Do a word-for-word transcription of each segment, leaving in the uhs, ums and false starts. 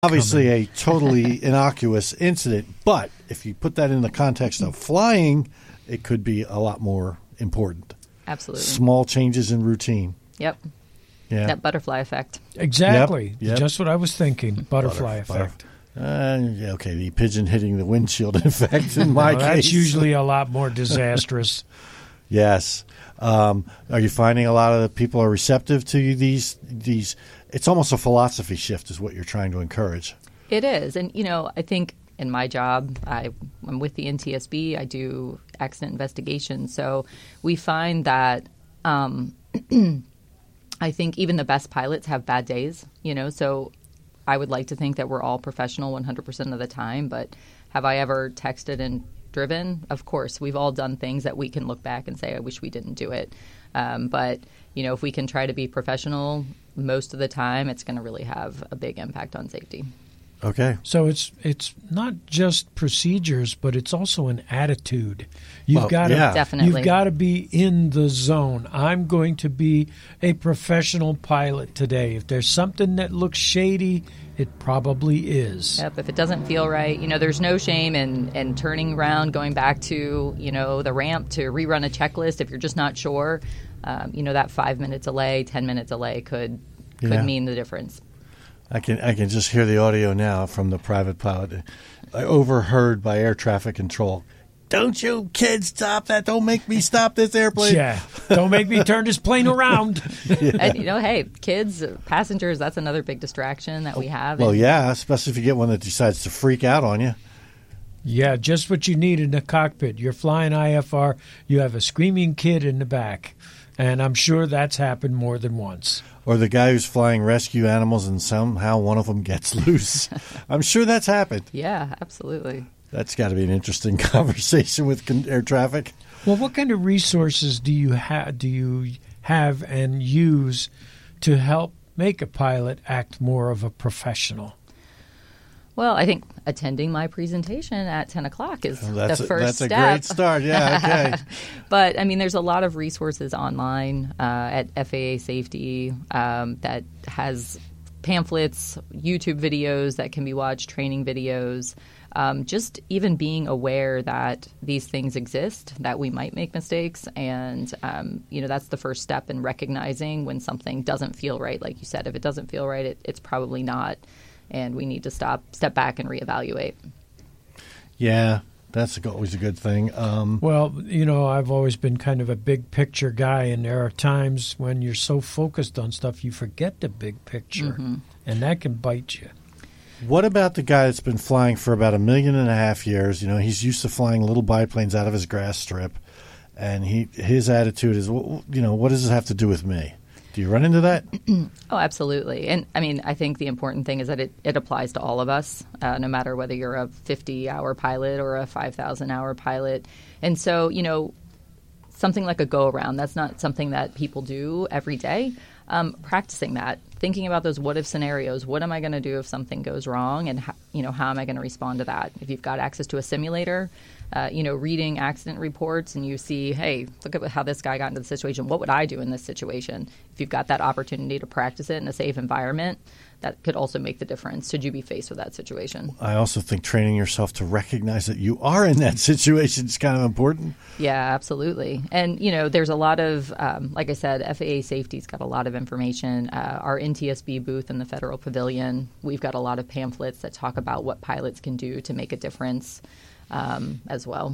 Obviously a totally innocuous incident, but if you put that in the context of flying, it could be a lot more important. Absolutely. Small changes in routine. Yep. Yeah. That butterfly effect. Exactly. Yep. Yep. Just what I was thinking. Butterfly Butter, effect. Butter. Uh, yeah, okay, the pigeon hitting the windshield effect in my well, case. That's usually a lot more disastrous. Yes. Um, are you finding a lot of the people are receptive to these these? It's almost a philosophy shift is what you're trying to encourage. It is. And, you know, I think in my job, I, I'm with the N T S B. I do accident investigation. So we find that um, I think even the best pilots have bad days, you know. So I would like to think that we're all professional one hundred percent of the time. But have I ever texted and driven? Of course. We've all done things that we can look back and say, I wish we didn't do it. Um, but, you know, if we can try to be professional most of the time, it's going to really have a big impact on safety. Okay. So it's it's not just procedures, but it's also an attitude. You've Well, got to yeah. Definitely. You've got to be in the zone. I'm going to be a professional pilot today. If there's something that looks shady, it probably is. Yep, if it doesn't feel right, you know, there's no shame in, in turning around, going back to, you know, the ramp to rerun a checklist if you're just not sure. Um, you know, that five-minute delay, ten-minute delay could could Yeah. mean the difference. I can I can just hear the audio now from the private pilot. I overheard by air traffic control. Don't you kids stop that. Don't make me stop this airplane. Yeah. Don't make me turn this plane around. And, you know, hey, kids, passengers, that's another big distraction that we have. Well, And yeah, especially if you get one that decides to freak out on you. Yeah, just what you need in the cockpit. You're flying I F R, you have a screaming kid in the back. And I'm sure that's happened more than once. Or the guy who's flying rescue animals and somehow one of them gets loose. I'm sure that's happened. Yeah, absolutely. That's got to be an interesting conversation with con- air traffic. Well, what kind of resources do you have do you have and use to help make a pilot act more of a professional? Well, I think attending my presentation at ten o'clock is Well, that's the a, first that's step. a great start. Yeah, okay. But, I mean, there's a lot of resources online uh, at F A A Safety um, that has pamphlets, YouTube videos that can be watched, training videos. Um, just even being aware that these things exist, that we might make mistakes. And, um, you know, that's the first step in recognizing when something doesn't feel right. Like you said, if it doesn't feel right, it, it's probably not. And we need to stop, step back and reevaluate. Yeah, that's always a good thing. Um, Well, you know, I've always been kind of a big picture guy, and there are times when you're so focused on stuff you forget the big picture, Mm-hmm. and that can bite you. What about the guy that's been flying for about a million and a half years? You know, he's used to flying little biplanes out of his grass strip, and he his attitude is, well, you know, what does this have to do with me? Do you run into that? Oh, absolutely. And, I mean, I think the important thing is that it, it applies to all of us, uh, no matter whether you're a fifty-hour pilot or a five thousand hour pilot. And so, you know, something like a go-around, that's not something that people do every day. Um, practicing that, thinking about those what-if scenarios. What am I going to do if something goes wrong, and how, you know, how am I going to respond to that? If you've got access to a simulator, uh, you know, reading accident reports, and you see, hey, look at how this guy got into the situation. What would I do in this situation? If you've got that opportunity to practice it in a safe environment, that could also make the difference should you be faced with that situation. I also think training yourself to recognize that you are in that situation is kind of important. Yeah, absolutely. And, you know, there's a lot of, um, like I said, F A A Safety's got a lot of information. Uh, our N T S B booth in the Federal Pavilion, we've got a lot of pamphlets that talk about what pilots can do to make a difference um, as well.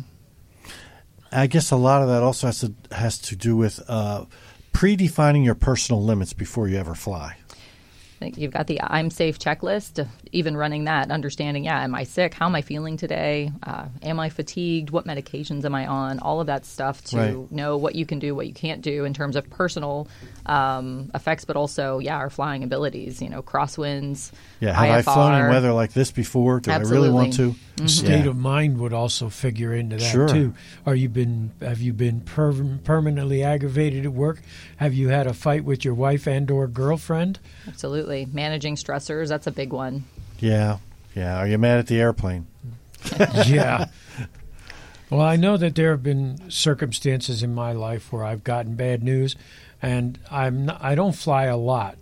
I guess a lot of that also has to, has to do with uh, predefining your personal limits before you ever fly. I think you've got the I'm safe checklist, even running that, understanding, yeah, am I sick? How am I feeling today? Uh, am I fatigued? What medications am I on? All of that stuff to Right. know what you can do, what you can't do in terms of personal um, effects, but also, yeah, our flying abilities, you know, crosswinds, Yeah, have I F R. I flown in weather like this before? Do Absolutely. I really want to? The state Yeah. of mind would also figure into that Sure. too. Are you been have you been per- permanently aggravated at work? Have you had a fight with your wife and or girlfriend? Absolutely. Managing stressors, that's a big one. Yeah, yeah. Are you mad at the airplane? Yeah. Well, I know that there have been circumstances in my life where I've gotten bad news, and I'm not, I don't fly a lot,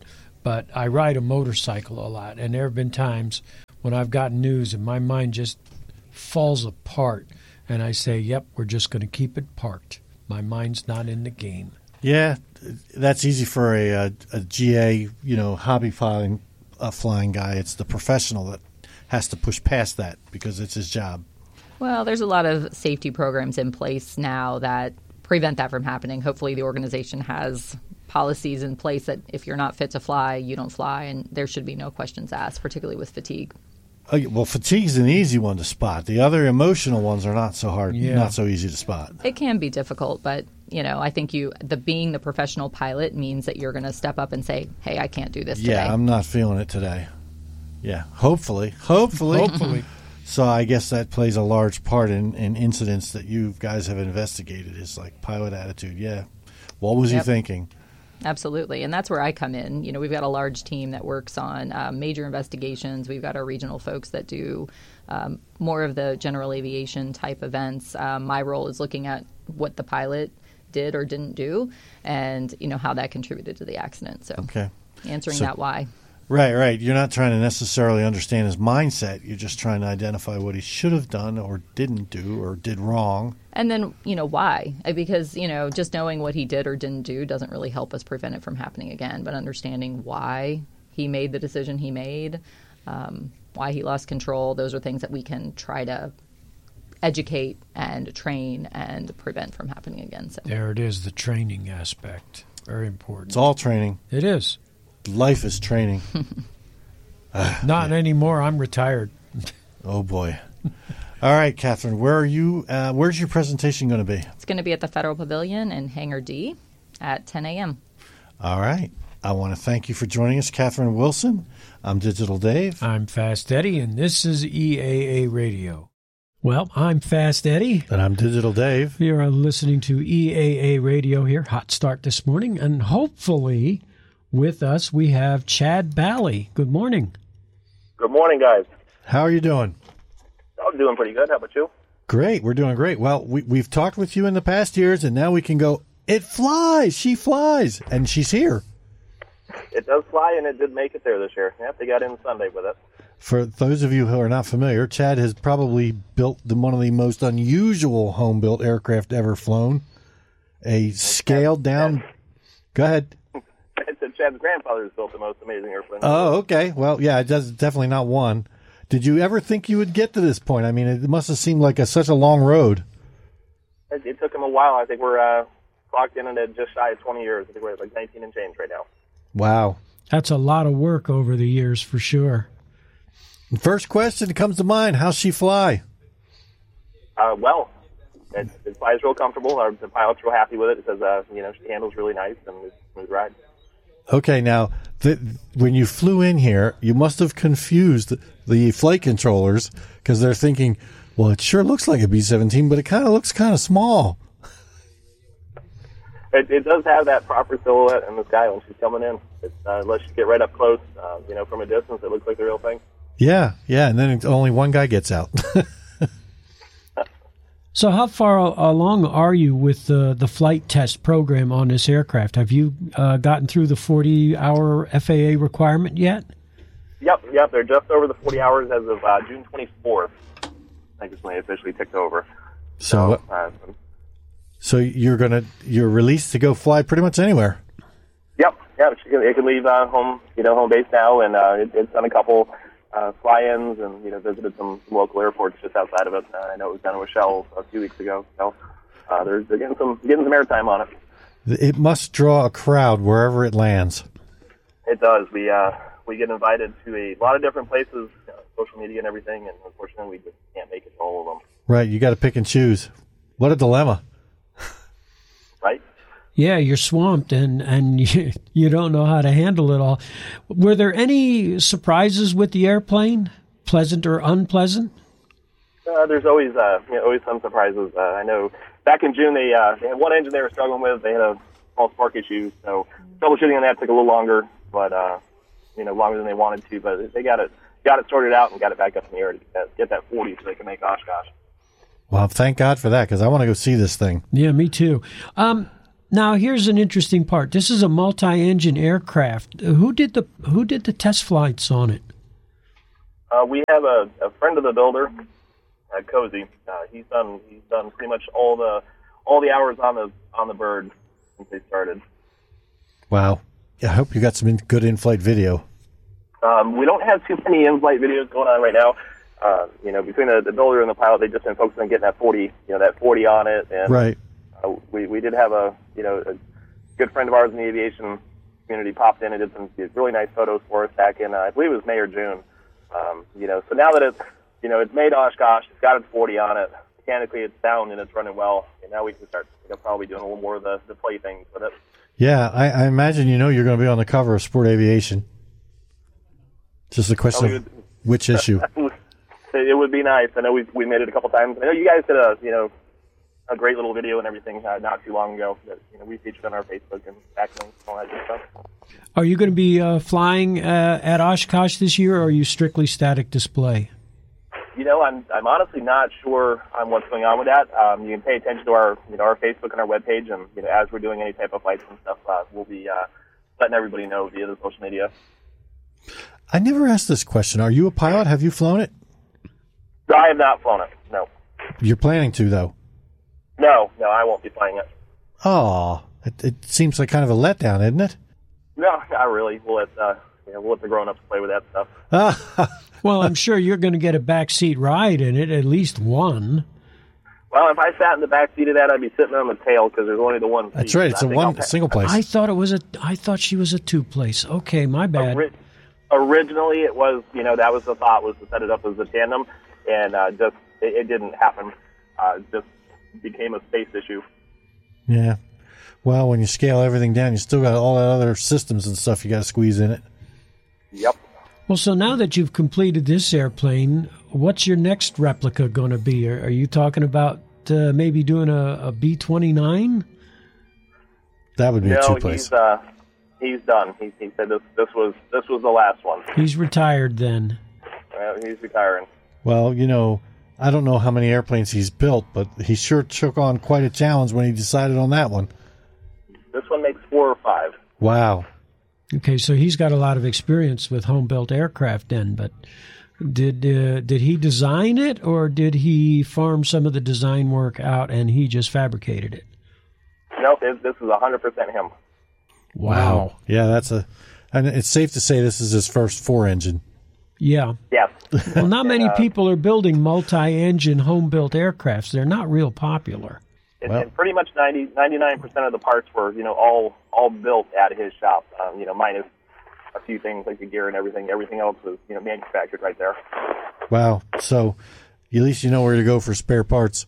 but I ride a motorcycle a lot, and there have been times when I've gotten news and my mind just falls apart, and I say, yep, we're just going to keep it parked. My mind's not in the game. Yeah, that's easy for a, a, a G A, you know, hobby flying, uh, flying guy. It's the professional that has to push past that because it's his job. Well, there's a lot of safety programs in place now that prevent that from happening. Hopefully the organization has policies in place that if you're not fit to fly, you don't fly, and there should be no questions asked, particularly with fatigue. Oh, well, fatigue's an easy one to spot. The other emotional ones are not so hard, Yeah. not so easy to spot. It can be difficult, but you know, I think you the being the professional pilot means that you're going to step up and say, "Hey, I can't do this today." Yeah, I'm not feeling it today. Yeah, hopefully, hopefully, Hopefully. So I guess that plays a large part in, in incidents that you guys have investigated. Is like pilot attitude. Yeah, what was Yep. he thinking? Absolutely. And that's where I come in. You know, we've got a large team that works on uh, major investigations. We've got our regional folks that do um, more of the general aviation type events. Um, my role is looking at what the pilot did or didn't do and, you know, how that contributed to the accident. So Okay. answering So- that why. Right, right. You're not trying to necessarily understand his mindset. You're just trying to identify what he should have done or didn't do or did wrong. And then, you know, why? Uh, Because, you know, just knowing what he did or didn't do doesn't really help us prevent it from happening again. But understanding why he made the decision he made, um, why he lost control, those are things that we can try to educate and train and prevent from happening again. So There it is, the training aspect. Very important. It's all training. It is. Life is training. Not anymore. I'm retired. Oh, boy. All right, Catherine, where are you? Uh, where's your presentation going to be? it's going to be at the Federal Pavilion in Hangar D at ten a.m. All right. I want to thank you for joining us, Catherine Wilson. I'm Digital Dave. I'm Fast Eddie, and this is E A A Radio. Well, I'm Fast Eddie. And I'm Digital Dave. We are listening to E A A Radio here, hot start this morning, and hopefully with us we have Chad Bally. Good morning. Good morning, guys. How are you doing? I'm doing pretty good. How about you? Great. We're doing great. Well, we, we've talked with you in the past years, and now we can go, it flies. She flies. And she's here. It does fly, and it did make it there this year. Yep, they got in Sunday with it. For those of you who are not familiar, Chad has probably built the, one of the most unusual home-built aircraft ever flown. A scaled-down... Go ahead. It's that Chad's grandfather has built the most amazing airplane. Oh, okay. Well, yeah, it does definitely not one. Did you ever think you would get to this point? I mean, it must have seemed like a, such a long road. It, it took him a while. I think we're uh, clocked in at just shy of twenty years. I think we're at like nineteen and change right now. Wow. That's a lot of work over the years for sure. First question that comes to mind, how's she fly? Uh, well, it, it flies real comfortable. Our, the pilot's real happy with it. It says, uh, you know, she handles really nice and it's a smooth ride. Okay, now, the, when you flew in here, you must have confused the flight controllers because they're thinking, well, it sure looks like a B seventeen, but it kind of looks kind of small. It, it does have that proper silhouette in the sky when she's coming in. It's, uh, unless you get right up close, uh, you know, from a distance, it looks like the real thing. Yeah, yeah, and then it's only one guy gets out. So how far a- along are you with the, the flight test program on this aircraft? Have you uh, gotten through the forty-hour F A A requirement yet? Yep, yep. They're just over the forty hours as of uh, June twenty-fourth. I think it's when they officially ticked over. So, Uh, so you're gonna you're released to go fly pretty much anywhere. yep, yep. It can, it can leave uh, home, you know, home base now, and uh, it, it's done a couple uh, fly-ins, and you know, visited some, some local airports just outside of it. Uh, I know it was down in Rochelle a few weeks ago. So uh, they're, they're getting some getting some airtime on it. It must draw a crowd wherever it lands. It does. We uh, we get invited to a lot of different places, uh, social media and everything, and unfortunately, we just can't make it to all of them. Right, you got to pick and choose. What a dilemma. Right? Yeah, you're swamped and, and you, you don't know how to handle it all. Were there any surprises with the airplane, pleasant or unpleasant? Uh, there's always uh, you know, always some surprises. Uh, I know back in June they, uh, they had one engine they were struggling with. They had a small spark issue, so troubleshooting on that took a little longer, but uh, you know longer than they wanted to. But they got it got it sorted out and got it back up in the air to get that, get that forty so they can make Oshkosh. Well, thank God for that because I want to go see this thing. Yeah, me too. Um, Now, here's an interesting part. This is a multi-engine aircraft. Who did the Who did the test flights on it? Uh, we have a, a friend of the builder, uh, Cozy. Uh, he's done he's done pretty much all the all the hours on the on the bird since they started. Wow. I hope you got some in, good in-flight video. Um, we don't have too many in-flight videos going on right now. Uh, you know, between the, the builder and the pilot, they've just been focusing on getting that forty, you know, that forty on it. And Right. uh, we we did have a you know a good friend of ours in the aviation community popped in and did some really nice photos for us back in uh, I believe it was May or June. Um, you know, so now that it's you know it's made Oshkosh, it's got its forty on it. Mechanically, it's sound and it's running well. And now we can start you know, probably doing a little more of the, the play things with it. Yeah, I, I imagine you know you're going to be on the cover of Sport Aviation. Just a question Oh, of which issue. It would be nice. I know we we made it a couple times. I know you guys did a you know a great little video and everything uh, not too long ago that you know we featured on our Facebook and backlinks and all that good stuff. Are you going to be uh, flying uh, at Oshkosh this year, or are you strictly static display? You know, I'm I'm honestly not sure on what's going on with that. Um, you can pay attention to our you know our Facebook and our webpage, and you know as we're doing any type of flights and stuff, uh, we'll be uh, letting everybody know via the social media. I never asked this question. Are you a pilot? Have you flown it? I have not flown it. No, You're planning to, though. no, no, I won't be flying it. Oh, it, it seems like kind of a letdown, isn't it? No, not really. We'll let uh, you know, we'll let the grown-ups play with that stuff. Ah, Well, I'm sure you're going to get a backseat ride in it, at least one. Well, if I sat in the back seat of that, I'd be sitting on the tail because there's only the one seat. that's right. It's I a think I'll one pa- a single place. I thought it was a. I thought she was a two-place. Okay, my bad. Ori- originally, it was you know that was the thought was to set it up as a tandem, and uh, just it, it didn't happen. Uh, it just became a space issue. Yeah. Well, when you scale everything down, you still got all that other systems and stuff you got to squeeze in it. Yep. Well, so now that you've completed this airplane, what's your next replica going to be? Are, are you talking about uh, maybe doing a, a B twenty-nine? That would be a No, two place. he's uh, he's done. He, he said this this was this was the last one. He's retired then. Uh, he's retiring. Well, you know, I don't know how many airplanes he's built, but he sure took on quite a challenge when he decided on that one. This one makes four or five. Wow. Okay, so he's got a lot of experience with home-built aircraft then, but did uh, did he design it, or did he farm some of the design work out and he just fabricated it? Nope, it, this is one hundred percent him. Wow. Yeah, that's a, and it's safe to say this is his first four engine. Yeah. Yes. Well, not many uh, people are building multi-engine home-built aircrafts. They're not real popular. And, Well- and pretty much ninety, ninety-nine percent of the parts were, you know, all all built at his shop. Um, you know, minus a few things like the gear and everything. Everything else was, you know, manufactured right there. Wow. So at least you know where to go for spare parts.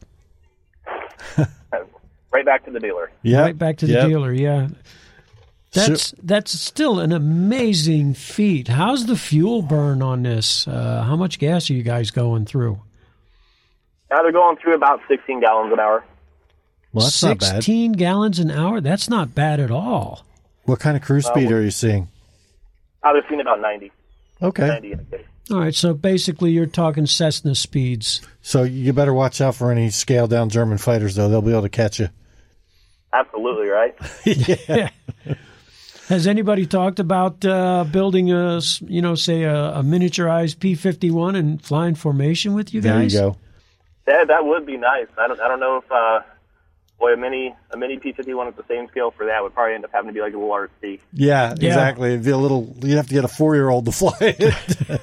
Right back to the dealer. Yeah. Right back to the Yep. dealer, yeah. That's that's still an amazing feat. How's the fuel burn on this? Uh, how much gas are you guys going through? Now they're going through about sixteen gallons an hour. Well, that's not bad. sixteen gallons an hour? That's not bad at all. What kind of cruise speed are you seeing? Now they're seeing about ninety. Okay. ninety, I think. All right, so basically you're talking Cessna speeds. So you better watch out for any scaled down German fighters, though. They'll be able to catch you. Absolutely, right? Yeah. Has anybody talked about uh, building a, s- you know, say a, a miniaturized P fifty-one and flying formation with you There guys? you go. That that would be nice. I don't I don't know if uh, boy a mini a mini P fifty-one at the same scale for that would probably end up having to be like a little R C. Yeah, Yeah. exactly. It'd be a little. You'd have to get a four-year-old to fly it.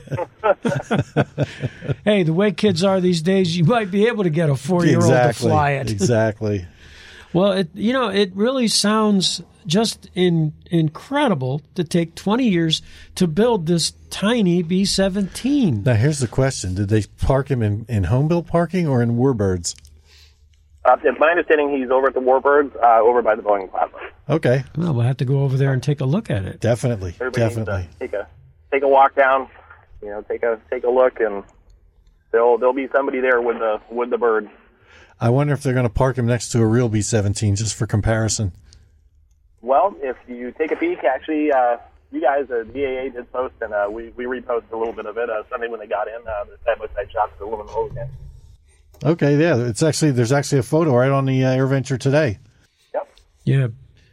Hey, the way kids are these days, you might be able to get a four-year-old exactly. to fly it. Exactly. Well, it, you know, it really sounds just in, incredible to take twenty years to build this tiny B seventeen. Now here's the question: did they park him in, in home built parking or in Warbirds? Uh, it's my understanding he's over at the Warbirds, uh, over by the Boeing Plaza. Okay, Well, we'll have to go over there and take a look at it. definitely, Everybody definitely. needs to take a take a walk down, you know, take a take a look, and there'll there'll be somebody there with the with the bird. I wonder if they're going to park him next to a real B seventeen just for comparison. Well, if you take a peek, actually, uh, you guys at D A A did post, and uh, we we reposted a little bit of it uh, Sunday when they got in. Uh, the side by side shots of the aluminum hose again. Okay, yeah, it's actually there's actually a photo right on the uh, AirVenture today. Yep. Yeah.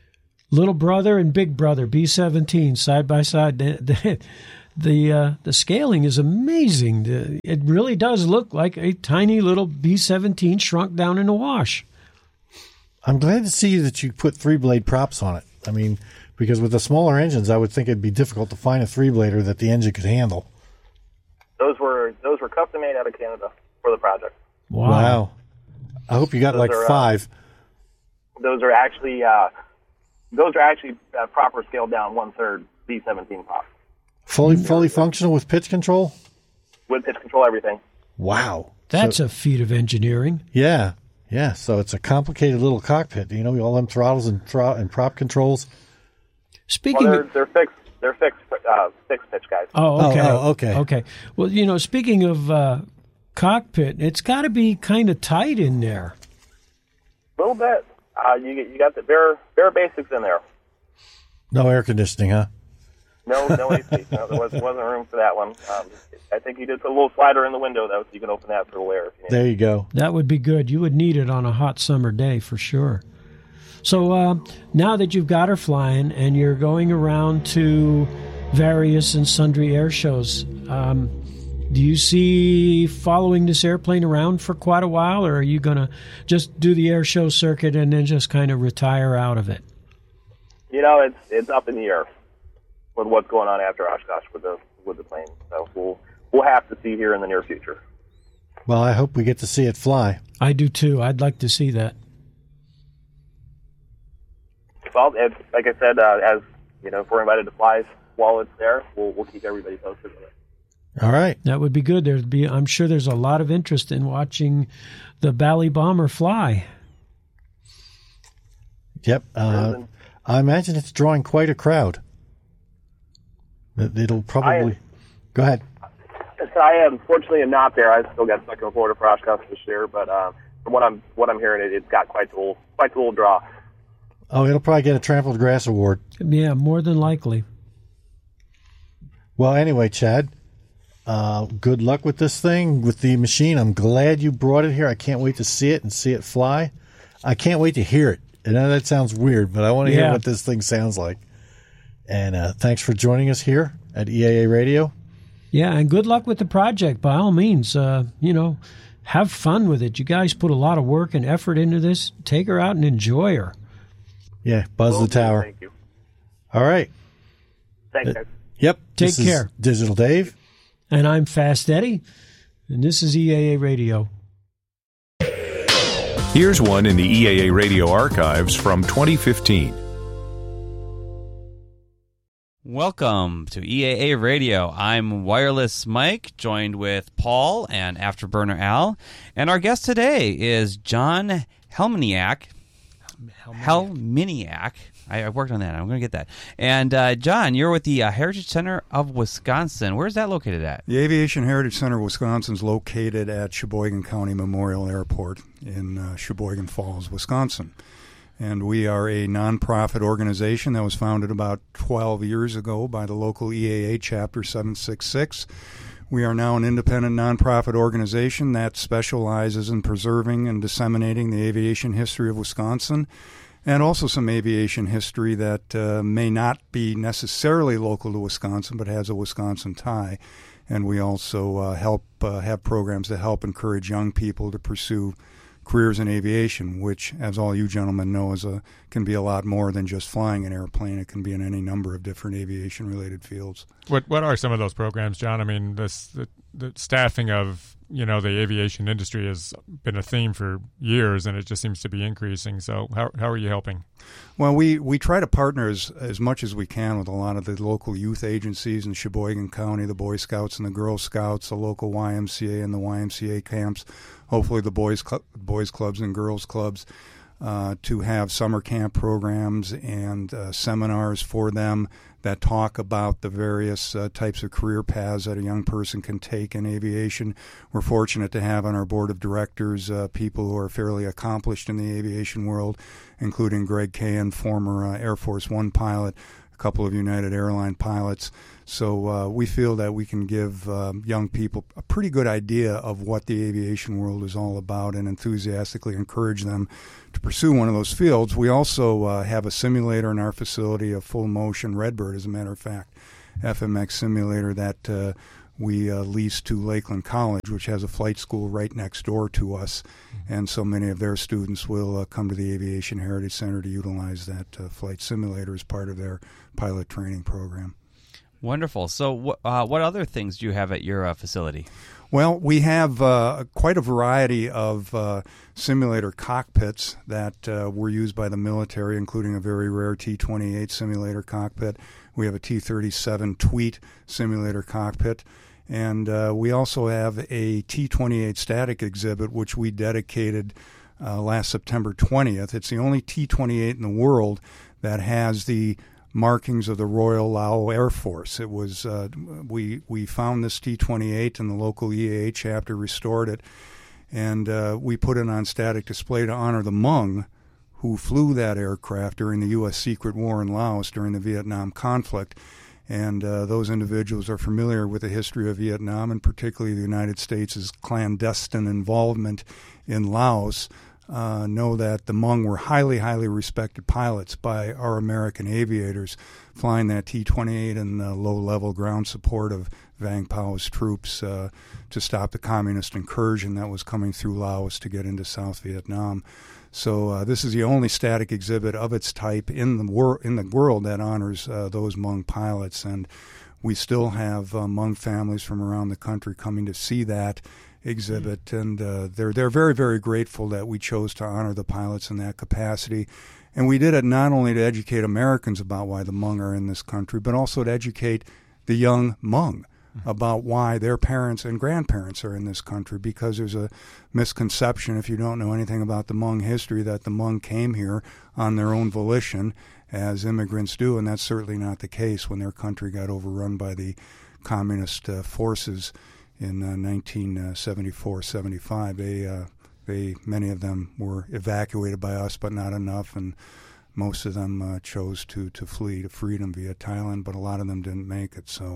little brother and big brother, B seventeen, side by side. The the the, uh, the scaling is amazing. The, it really does look like a tiny little B seventeen shrunk down in a wash. I'm glad to see that you put three-blade props on it. I mean, because with the smaller engines, I would think it'd be difficult to find a three-blader that the engine could handle. Those were those were custom made out of Canada for the project. Wow. Wow. I hope you got Those like are, uh, five. Those are actually uh, those are actually uh, proper scaled down one third B seventeen props Fully fully functional with pitch control? with pitch control, everything. Wow. That's So- a feat of engineering. Yeah. Yeah. So it's a complicated little cockpit. You know, all them throttles and, tro- and prop controls. Speaking Well, they're of, they're fixed they're fixed uh, fixed pitch guys. oh, okay. Oh, oh, okay. Okay. Well, you know, speaking of uh, cockpit, it's got to be kind of tight in there. A little bit. Uh, you you got the bare bare basics in there. No air conditioning, huh? No no A C. No, there was, wasn't room for that one. Um, I think you did put a little slider in the window though, so you can open that for a little air. If you need. There you go. That would be good. You would need it on a hot summer day for sure. So uh, now that you've got her flying and you're going around to various and sundry air shows, um, do you see following this airplane around for quite a while, or are you going to just do the air show circuit and then just kind of retire out of it? You know, it's it's up in the air with what's going on after Oshkosh with the with the plane. So we'll we'll have to see here in the near future. Well, I hope we get to see it fly. I do too. I'd like to see that. Well, if, like I said, uh, as you know, if we're invited to fly while it's there, we'll we'll keep everybody posted with it. All right. That would be good. There'd be, I'm sure there's a lot of interest in watching the Bally Bomber fly. Yep. Uh, I imagine it's drawing quite a crowd. It- It'll probably. I- Go ahead. So I unfortunately am not there. I still got stuck in Florida for Oshkosh this year, but uh, from what I'm what I'm hearing, it, it's got quite the little quite the little draw. Oh, it'll probably get a Trampled Grass Award. Yeah, more than likely. Well, anyway, Chad, uh, good luck with this thing, with the machine. I'm glad you brought it here. I can't wait to see it and see it fly. I can't wait to hear it. I know that sounds weird, but I want to Yeah. hear what this thing sounds like. And uh, thanks for joining us here at E A A Radio. Yeah, and good luck with the project. By all means, uh, you know, have fun with it. You guys put a lot of work and effort into this. Take her out and enjoy her. Yeah, buzz Will the do. tower. Thank you. All right. Thanks, guys. Yep. Take this is care. Digital Dave. And I'm Fast Eddie, and this is E A A Radio. Here's one in the E A A Radio archives from twenty fifteen. Welcome to E A A Radio. I'm Wireless Mike, joined with Paul and Afterburner Al. And our guest today is John Helminiak. Helminiak. I, I worked on that. I'm going to get that. And uh, John, you're with the uh, Heritage Center of Wisconsin. Where's that located at? The Aviation Heritage Center of Wisconsin is located at Sheboygan County Memorial Airport in uh, Sheboygan Falls, Wisconsin. And we are a nonprofit organization that was founded about twelve years ago by the local E A A Chapter seven sixty-six. We are now an independent nonprofit organization that specializes in preserving and disseminating the aviation history of Wisconsin, and also some aviation history that uh, may not be necessarily local to Wisconsin, but has a Wisconsin tie. And we also uh, help uh, have programs that help encourage young people to pursue careers in aviation, which, as all you gentlemen know, is a can be a lot more than just flying an airplane. It can be in any number of different aviation-related fields. What What are some of those programs, John? I mean, this the, the staffing of you know the aviation industry has been a theme for years, and it just seems to be increasing. So, how how are you helping? Well, we, we try to partner as, as much as we can with a lot of the local youth agencies in Sheboygan County, the Boy Scouts and the Girl Scouts, the local Y M C A and the Y M C A camps, hopefully the boys cl- boys clubs and girls clubs, uh, to have summer camp programs and uh, seminars for them that talk about the various uh, types of career paths that a young person can take in aviation. We're fortunate to have on our board of directors uh, people who are fairly accomplished in the aviation world, including Greg Cahan, former uh, Air Force One pilot, couple of United Airline pilots. So uh, we feel that we can give uh, young people a pretty good idea of what the aviation world is all about and enthusiastically encourage them to pursue one of those fields. We also uh, have a simulator in our facility, a full-motion Redbird, as a matter of fact, F M X simulator that uh, we uh, lease to Lakeland College, which has a flight school right next door to us. And so many of their students will uh, come to the Aviation Heritage Center to utilize that uh, flight simulator as part of their pilot training program. Wonderful. So wh- uh, what other things do you have at your uh, facility? Well, we have uh, quite a variety of uh, simulator cockpits that uh, were used by the military, including a very rare T twenty-eight simulator cockpit. We have a T thirty-seven Tweet simulator cockpit. And uh, we also have a T twenty-eight static exhibit, which we dedicated uh, last September twentieth. It's the only T twenty-eight in the world that has the markings of the Royal Lao Air Force. It was uh, we we found this T twenty-eight, and the local E A A chapter restored it, and uh, we put it on static display to honor the Hmong who flew that aircraft during the U S secret war in Laos during the Vietnam conflict. And uh, those individuals are familiar with the history of Vietnam, and particularly the United States' clandestine involvement in Laos, uh, know that the Hmong were highly, highly respected pilots by our American aviators, flying that T twenty-eight in the low-level ground support of Vang Pao's troops uh, to stop the communist incursion that was coming through Laos to get into South Vietnam. So uh, this is the only static exhibit of its type in the wor- in the world that honors uh, those Hmong pilots, and we still have uh, Hmong families from around the country coming to see that exhibit, mm-hmm. and uh, they're they're very, very grateful that we chose to honor the pilots in that capacity. And we did it not only to educate Americans about why the Hmong are in this country, but also to educate the young Hmong about why their parents and grandparents are in this country, because there's a misconception, if you don't know anything about the Hmong history, that the Hmong came here on their own volition, as immigrants do, and that's certainly not the case when their country got overrun by the communist uh, forces in uh, nineteen seventy-four seventy-five. They, uh, they, many of them were evacuated by us, but not enough, and most of them uh, chose to, to flee to freedom via Thailand, but a lot of them didn't make it, so...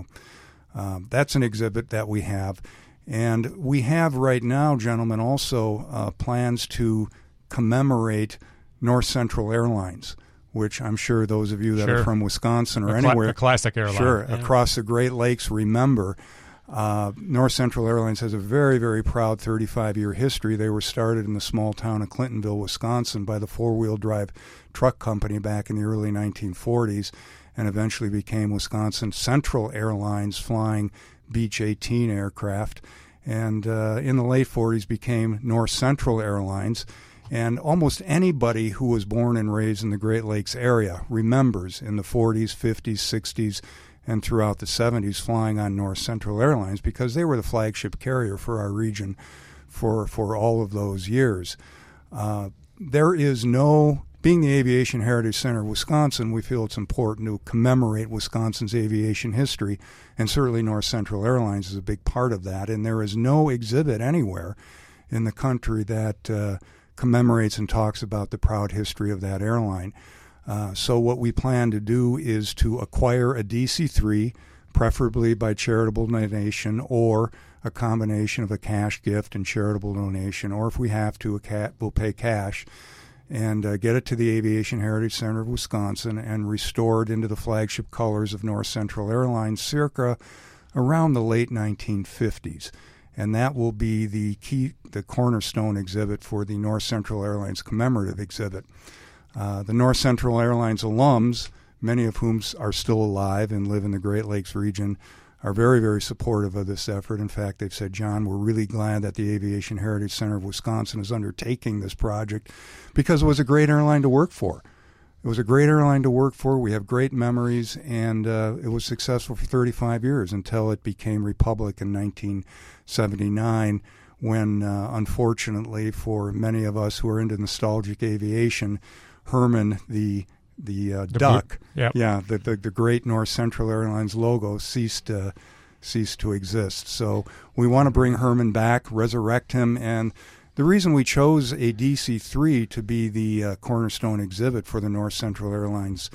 Um, that's an exhibit that we have. And we have right now, gentlemen, also uh, plans to commemorate North Central Airlines, which I'm sure those of you that sure. are from Wisconsin or a cl- anywhere, a classic airline. Sure, yeah. across the Great Lakes remember. Uh, North Central Airlines has a very, very proud thirty-five-year history. They were started in the small town of Clintonville, Wisconsin by the four-wheel drive truck company back in the early nineteen forties, and eventually became Wisconsin Central Airlines, flying Beech eighteen aircraft, and uh, in the late forties became North Central Airlines. And almost anybody who was born and raised in the Great Lakes area remembers in the forties, fifties, sixties, and throughout the seventies flying on North Central Airlines, because they were the flagship carrier for our region for, for all of those years. Uh, there is no... Being the Aviation Heritage Center of Wisconsin, we feel it's important to commemorate Wisconsin's aviation history, and certainly North Central Airlines is a big part of that. And there is no exhibit anywhere in the country that uh, commemorates and talks about the proud history of that airline. Uh, so what we plan to do is to acquire a D C three, preferably by charitable donation or a combination of a cash gift and charitable donation, or if we have to, a cat, we'll pay cash, and uh, get it to the Aviation Heritage Center of Wisconsin and restore it into the flagship colors of North Central Airlines circa around the late nineteen fifties. And that will be the key, the cornerstone exhibit for the North Central Airlines commemorative exhibit. Uh, the North Central Airlines alums, many of whom are still alive and live in the Great Lakes region, are very, very supportive of this effort. In fact, they've said, John, we're really glad that the Aviation Heritage Center of Wisconsin is undertaking this project, because it was a great airline to work for. It was a great airline to work for. We have great memories, and uh, it was successful for thirty-five years until it became Republic in nineteen seventy-nine, when, uh, unfortunately, for many of us who are into nostalgic aviation, Herman, the The, uh, the duck, yep. yeah, the, the the great North Central Airlines logo ceased uh, ceased to exist. So we want to bring Herman back, resurrect him, and the reason we chose a D C three to be the uh, cornerstone exhibit for the North Central Airlines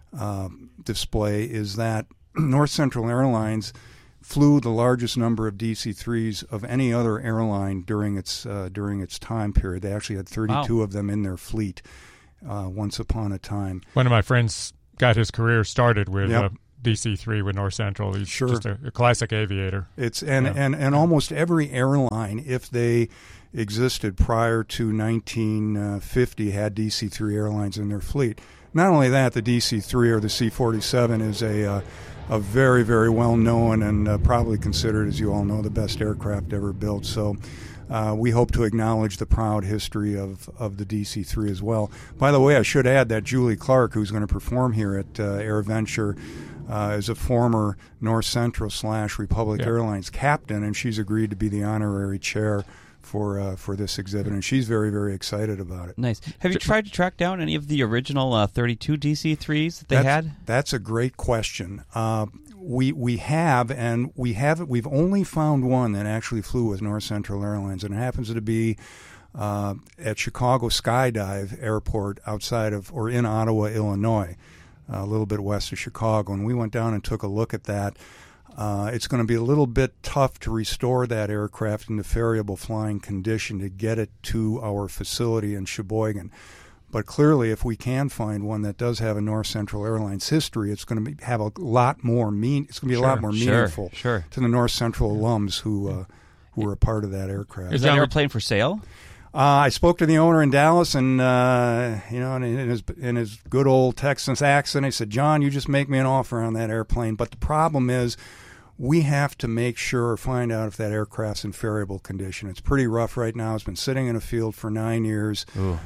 uh, display is that North Central Airlines flew the largest number of D C threes of any other airline during its uh, during its time period. They actually had thirty-two Wow. of them in their fleet uh, once upon a time. One of my friends got his career started with Yep. uh, D C three with North Central. He's Sure. just a, a classic aviator. It's and, Yeah. and, and almost every airline, if they existed prior to nineteen fifty, had D C three airlines in their fleet. Not only that, the D C three or the C forty-seven is a uh, a very, very well-known and uh, probably considered, as you all know, the best aircraft ever built. So uh, we hope to acknowledge the proud history of, of the D C three as well. By the way, I should add that Julie Clark, who's going to perform here at uh, AirVenture, uh, is a former North Central slash Republic Yeah. Airlines captain, and she's agreed to be the honorary chair for uh, for this exhibit, and she's very, very excited about it. Nice. Have you tried to track down any of the original uh, thirty-two D C threes that they that's, had? That's a great question. Uh, we we have, and we have we've only found one that actually flew with North Central Airlines, and it happens to be uh, at Chicago Skydive Airport outside of or in Ottawa, Illinois, a little bit west of Chicago. And we went down and took a look at that. Uh, it's going to be a little bit tough to restore that aircraft into variable flying condition to get it to our facility in Sheboygan. But clearly, if we can find one that does have a North Central Airlines history, it's going to be, have a lot more mean. It's going to be Sure, a lot more sure, meaningful sure. to the North Central alums who uh, who were a part of that aircraft. Is that airplane for sale? Uh, I spoke to the owner in Dallas, and uh, you know, in, in his in his good old Texan accent, he said, "John, you just make me an offer on that airplane." But the problem is, we have to make sure or find out if that aircraft's in variable condition. It's pretty rough right now. It's been sitting in a field for nine years.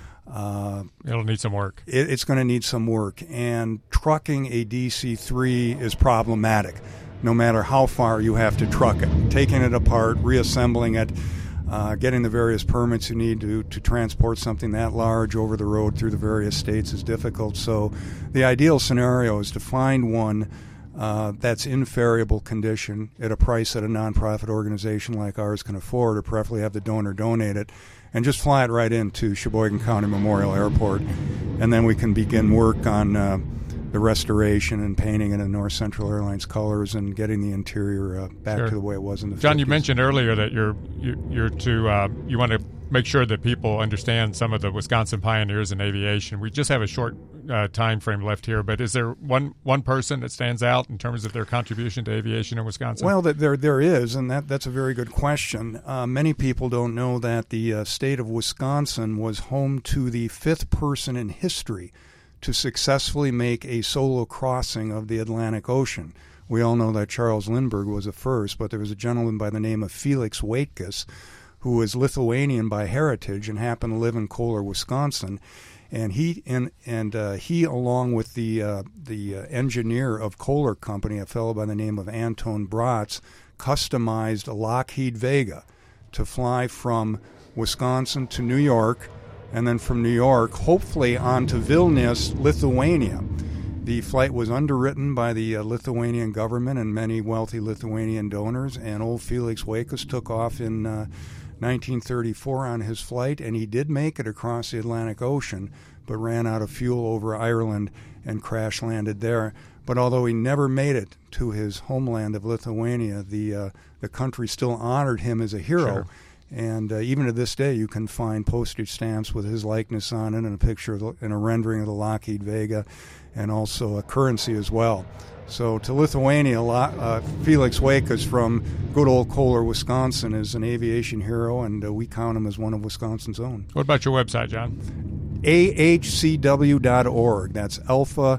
Uh, It'll need some work. it, it's going to need some work, and trucking a D C three is problematic. No matter how far you have to truck it, taking it apart, reassembling it. Uh, getting the various permits you need to, to transport something that large over the road through the various states is difficult. So the ideal scenario is to find one uh, that's in variable condition at a price that a nonprofit organization like ours can afford, or preferably have the donor donate it, and just fly it right into Sheboygan County Memorial Airport. And then we can begin work on uh, the restoration and painting it in North Central Airlines colors and getting the interior uh, back Sure. to the way it was in the John, you fifties. mentioned earlier that you're you're, you're to uh, you want to make sure that people understand some of the Wisconsin pioneers in aviation. We just have a short uh, time frame left here, but is there one one person that stands out in terms of their contribution to aviation in Wisconsin? Well, that there there is, and that that's a very good question. Uh, many people don't know that the uh, state of Wisconsin was home to the fifth person in history to successfully make a solo crossing of the Atlantic Ocean. We all know that Charles Lindbergh was the first, but there was a gentleman by the name of Felix Waitkus, who was Lithuanian by heritage and happened to live in Kohler, Wisconsin. And he and and uh, he, along with the uh, the uh, engineer of Kohler Company, a fellow by the name of Anton Bratz, customized a Lockheed Vega to fly from Wisconsin to New York, and then from New York, hopefully on to Vilnius, Lithuania. The flight was underwritten by the uh, Lithuanian government and many wealthy Lithuanian donors, and old Felix Waitkus took off in uh, nineteen thirty-four on his flight, and he did make it across the Atlantic Ocean, but ran out of fuel over Ireland and crash landed there. But although he never made it to his homeland of Lithuania, the uh, the country still honored him as a hero. Sure. And uh, even to this day, you can find postage stamps with his likeness on it, and a picture of the, and a rendering of the Lockheed Vega, and also a currency as well. So to Lithuania, uh, Felix Waitkus from good old Kohler, Wisconsin, is an aviation hero, and uh, we count him as one of Wisconsin's own. What about your website, John? A H C W dot org. That's Alpha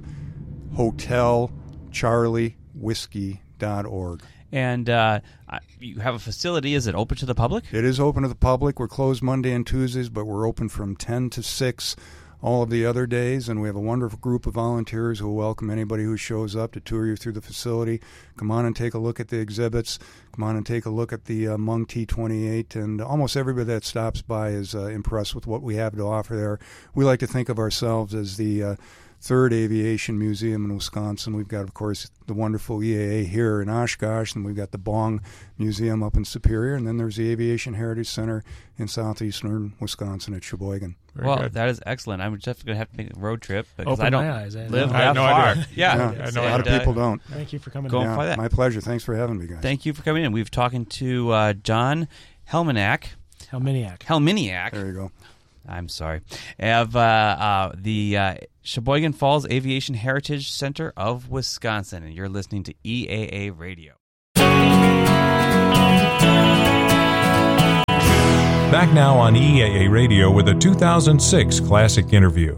Hotel Charlie Whiskey dot org. And uh, you have a facility. Is it open to the public? It is open to the public. We're closed Monday and Tuesdays, but we're open from ten to six all of the other days, and we have a wonderful group of volunteers who will welcome anybody who shows up to tour you through the facility. Come on and take a look at the exhibits. Come on and take a look at the uh, Mung T twenty-eight, and almost everybody that stops by is uh, impressed with what we have to offer there. We like to think of ourselves as the uh, third aviation museum in Wisconsin. We've got, of course, the wonderful E A A here in Oshkosh, and we've got the Bong Museum up in Superior, and then there's the Aviation Heritage Center in southeastern Wisconsin at Sheboygan. Very well, good. that is excellent. I'm just going to have to make a road trip because Open I don't my eyes. I live I had that no far. idea. Yeah, Yeah, I had a no lot of And, uh, people don't. Thank you for coming. Go in. and fly that. My pleasure. Thanks for having me, guys. Thank you for coming in. We've talking to uh, John Helminiak. Helminiak. Helminiak. There you go. I'm sorry. Of uh, uh, the uh, Sheboygan Falls Aviation Heritage Center of Wisconsin, and you're listening to E A A Radio. Back now on E A A Radio with a two thousand six classic interview.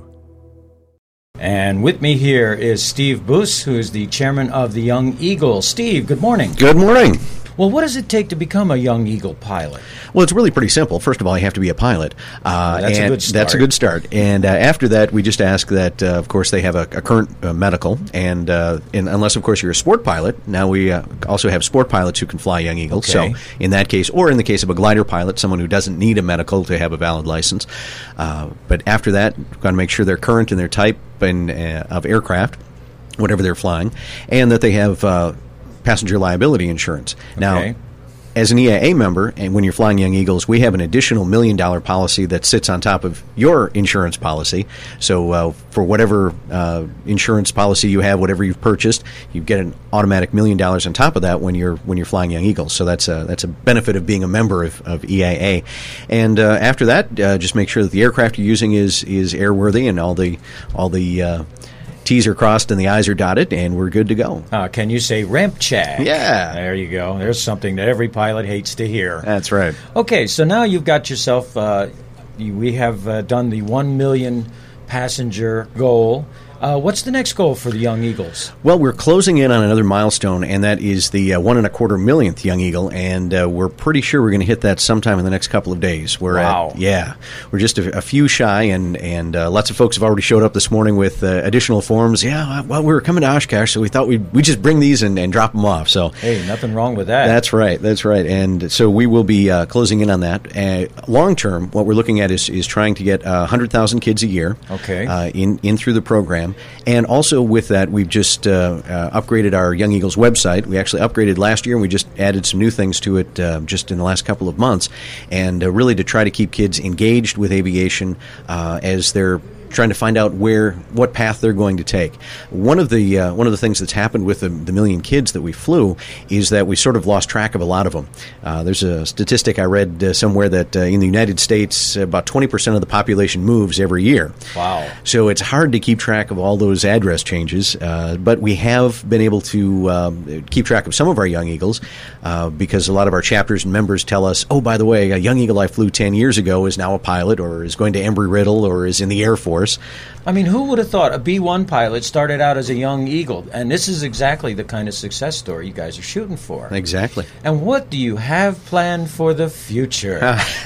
And with me here is Steve Boos, who is the chairman of the Young Eagle. Steve, good morning. Good morning. Well, what does it take to become a Young Eagle pilot? Well, it's really pretty simple. First of all, you have to be a pilot. Uh, That's a and good start. That's a good start. And uh, after that, we just ask that, uh, of course, they have a, a current uh, medical. And, uh, and unless, of course, you're a sport pilot, now we uh, also have sport pilots who can fly Young Eagles. Okay. So in that case, or in the case of a glider pilot, someone who doesn't need a medical to have a valid license. Uh, but after that, we've got to make sure they're current in their type and, uh, of aircraft, whatever they're flying, and that they have uh, passenger liability insurance. Now, Okay. as an E A A member, and when you're flying Young Eagles, we have an additional million dollar policy that sits on top of your insurance policy. So uh, for whatever uh, insurance policy you have, whatever you've purchased, you get an automatic million dollars on top of that when you're when you're flying Young Eagles. So that's a that's a benefit of being a member of, of E A A. And uh, after that, uh, just make sure that the aircraft you're using is is airworthy and all the all the uh, T's are crossed and the I's are dotted, and we're good to go. Uh, can you say ramp check? Yeah. There you go. There's something that every pilot hates to hear. That's right. Okay, so now you've got yourself, uh, you, we have uh, done the one million passenger goal. Uh, what's the next goal for the Young Eagles? Well, we're closing in on another milestone, and that is the uh, one and a quarter millionth Young Eagle, and uh, we're pretty sure we're going to hit that sometime in the next couple of days. We're Wow. At, yeah, we're just a, a few shy, and and uh, lots of folks have already showed up this morning with uh, additional forms. Yeah, well, we were coming to Oshkosh, so we thought we'd we just bring these and, and drop them off. So Hey, nothing wrong with that. that's right. That's right. And so we will be uh, closing in on that. Uh, long term, what we're looking at is, is trying to get uh, one hundred thousand kids a year Okay. uh, in, in through the program. And also with that, we've just uh, uh, upgraded our Young Eagles website. We actually upgraded last year, and we just added some new things to it uh, just in the last couple of months. And uh, really to try to keep kids engaged with aviation uh, as they're trying to find out where what path they're going to take. One of the uh, one of the things that's happened with the, the million kids that we flew is that we sort of lost track of a lot of them. Uh, there's a statistic I read uh, somewhere that uh, in the United States, about twenty percent of the population moves every year. Wow. So it's hard to keep track of all those address changes, uh, but we have been able to um, keep track of some of our Young Eagles uh, because a lot of our chapters and members tell us, oh, by the way, a Young Eagle I flew ten years ago is now a pilot or is going to Embry-Riddle or is in the Air Force. I mean, who would have thought a B one pilot started out as a Young Eagle? And this is exactly the kind of success story you guys are shooting for. Exactly. And what do you have planned for the future?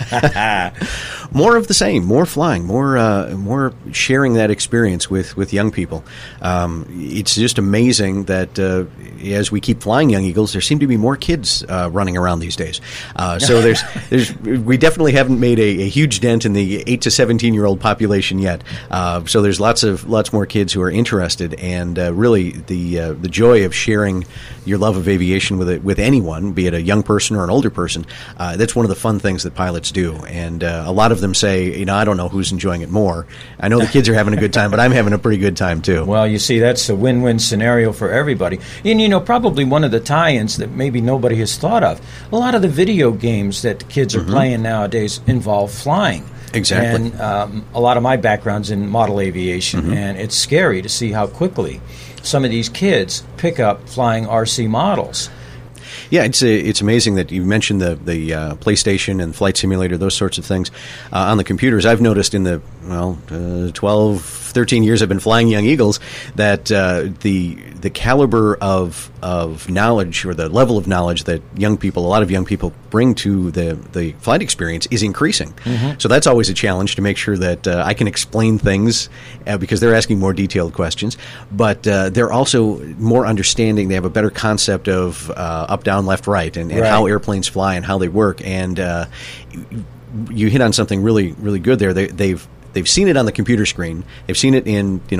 More of the same, more flying, more uh, more sharing that experience with, with young people. Um, it's just amazing that uh, as we keep flying Young Eagles, there seem to be more kids uh, running around these days. Uh, so there's there's we definitely haven't made a, a huge dent in the eight to seventeen year old population yet. Uh, so there's lots of lots more kids who are interested, and uh, really the uh, the joy of sharing your love of aviation with a, with anyone, be it a young person or an older person. Uh, that's one of the fun things that pilots do, and uh, a lot of them say, you know, I don't know who's enjoying it more. I know the kids are having a good time, but I'm having a pretty good time too. Well, you see, that's a win-win scenario for everybody. And, you know, probably one of the tie-ins that maybe nobody has thought of, a lot of the video games that the kids are Mm-hmm. playing nowadays involve flying. Exactly. And um, a lot of my background's in model aviation, Mm-hmm. and it's scary to see how quickly some of these kids pick up flying R C models. Yeah, it's a, it's amazing that you mentioned the the uh, PlayStation and Flight Simulator, those sorts of things uh, on the computers. I've noticed in the well, uh, twelve, thirteen years I've been flying Young Eagles that uh, the the caliber of of knowledge or the level of knowledge that young people, a lot of young people, bring to the the flight experience is increasing. Mm-hmm. So that's always a challenge to make sure that uh, I can explain things uh, because they're asking more detailed questions, but uh, they're also more understanding. They have a better concept of uh, up, down, left, right, and, and Right. how airplanes fly and how they work. And uh, you hit on something really, really good there. They, they've they've seen it on the computer screen. They've seen it in you know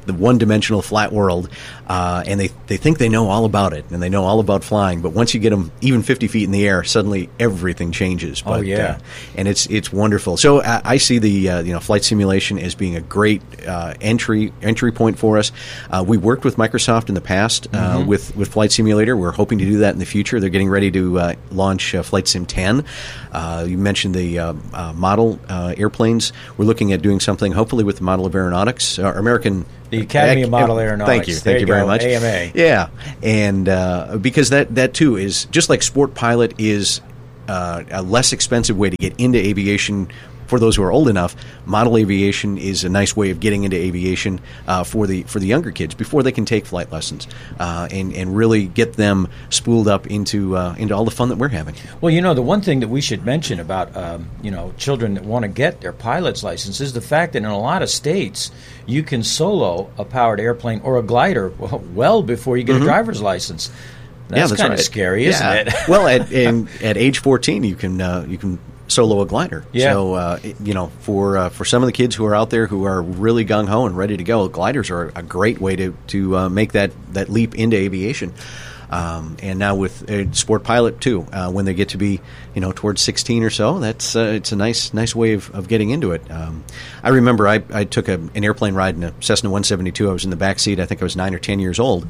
the one-dimensional flat world, uh, and they, they think they know all about it, and they know all about flying. But once you get them even fifty feet in the air, suddenly everything changes. But, oh yeah, uh, and it's it's wonderful. So I, I see the uh, you know flight simulation as being a great uh, entry entry point for us. Uh, we worked with Microsoft in the past uh, Mm-hmm. with with Flight Simulator. We're hoping to do that in the future. They're getting ready to uh, launch uh, Flight Sim ten. Uh, you mentioned the uh, uh, model uh, airplanes. We're looking at doing something hopefully with the Model of Aeronautics, uh, American. The Academy of Model uh, Aeronautics. Thank you, There thank you, you very go, much. A M A. Yeah, and uh, because that that too is just like Sport Pilot is uh, a less expensive way to get into aviation. For those who are old enough, model aviation is a nice way of getting into aviation uh, for the for the younger kids before they can take flight lessons uh, and and really get them spooled up into uh, into all the fun that we're having. Well, you know, the one thing that we should mention about um, you know children that want to get their pilot's license is the fact that in a lot of states you can solo a powered airplane or a glider well before you get Mm-hmm. a driver's license. That's, yeah, that's kind of right. scary, isn't yeah. it? Well, at in, at age fourteen, you can uh, you can solo a glider. Yeah. So uh, it- you know, for uh, for some of the kids who are out there who are really gung ho and ready to go, gliders are a great way to to uh, make that that leap into aviation. Um, and now with uh, Sport Pilot too, uh, when they get to be you know towards sixteen or so, that's uh, it's a nice nice way of, of getting into it. Um, I remember I, I took a, an airplane ride in a Cessna one seventy-two. I was in the back seat. I think I was nine or ten years old.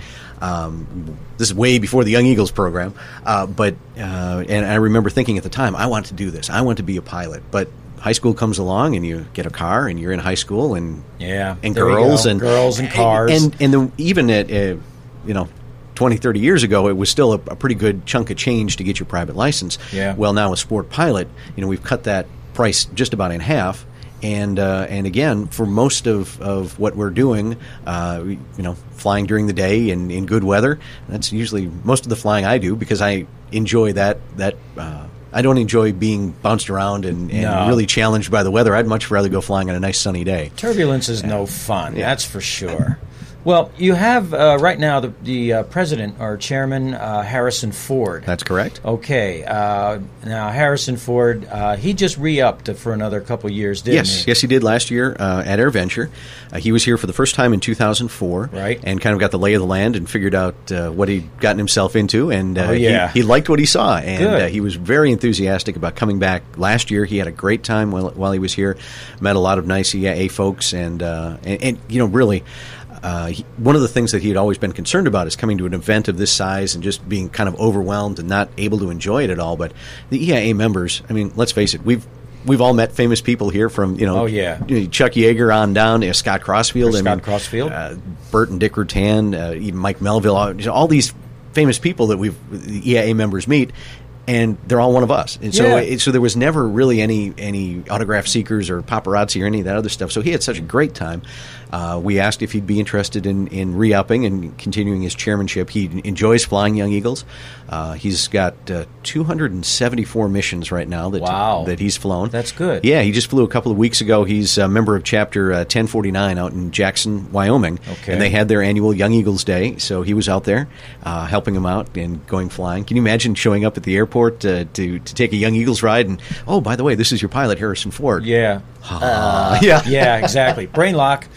Um, this is way before the Young Eagles program, uh, but uh, and I remember thinking at the time, I want to do this. I want to be a pilot, but high school comes along and you get a car and you're in high school and Yeah, and there you girls go. and Girls and cars. and and the, even at uh, you know twenty, thirty years ago, it was still a, a pretty good chunk of change to get your private license. Yeah. Well, now with Sport Pilot, you know, we've cut that price just about in half. And uh, and again, for most of, of what we're doing, uh, we- you know, flying during the day and in good weather, that's usually most of the flying I do because I enjoy that that. Uh, I don't enjoy being bounced around and, and No. really challenged by the weather. I'd much rather go flying on a nice sunny day. Turbulence is no fun, that's for sure. Well, you have uh, right now the, the uh, president or chairman, uh, Harrison Ford. That's correct. Okay. Uh, now, Harrison Ford, uh, he just re-upped for another couple years, didn't Yes, he? yes, he did last year uh, at AirVenture. Uh, he was here for the first time in two thousand four, Right. and kind of got the lay of the land and figured out uh, what he'd gotten himself into, and uh, Oh, yeah. he, he liked what he saw, and Good. uh, he was very enthusiastic about coming back last year. He had a great time while, while he was here, met a lot of nice E I A folks, and uh, and, and you know really. Uh, he, one of the things that he had always been concerned about is coming to an event of this size and just being kind of overwhelmed and not able to enjoy it at all. But the E I A members, I mean, let's face it, we've we've all met famous people here from you know, Oh, yeah. you know, Chuck Yeager on down, you know, Scott Crossfield, Or I Scott mean, Crossfield. uh, Bert and Dick Rutan, uh, even Mike Melville, all, all these famous people that we've the E I A members meet. And they're all one of us, and so Yeah. it, so there was never really any any autograph seekers or paparazzi or any of that other stuff. So he had such a great time. Uh, we asked if he'd be interested in, in re-upping and continuing his chairmanship. He enjoys flying Young Eagles. Uh, he's got uh, two hundred seventy-four missions right now that Wow. that he's flown. That's good. Yeah, he just flew a couple of weeks ago. He's a member of Chapter uh, ten forty-nine out in Jackson, Wyoming. Okay. And they had their annual Young Eagles Day, so he was out there uh, helping them out and going flying. Can you imagine showing up at the airport uh, to, to take a Young Eagles ride and, oh, by the way, this is your pilot, Harrison Ford. Yeah. Uh, yeah. Yeah, exactly. Brain lock.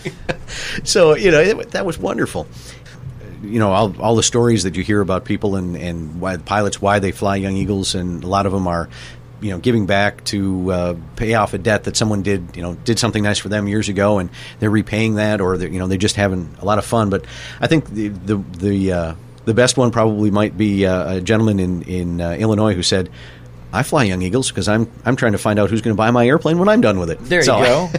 So, you know, it, that was wonderful. You know, all, all the stories that you hear about people and, and why pilots, why they fly Young Eagles, and a lot of them are, you know, giving back to uh, pay off a debt that someone did, you know, did something nice for them years ago, and they're repaying that, or they're, you know, they're just having a lot of fun. But I think the the the, uh, the best one probably might be uh, a gentleman in in uh, Illinois who said, "I fly Young Eagles because I'm I'm trying to find out who's going to buy my airplane when I'm done with it." There So- you go.